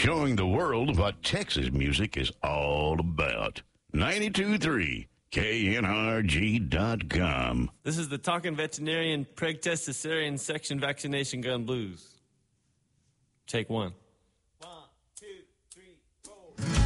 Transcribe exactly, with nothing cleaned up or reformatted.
showing the world what Texas music is all about. ninety-two point three K N R G dot com. This is the Talking Veterinarian Preg Test Cesarean Section Vaccination Gun Blues. Take one.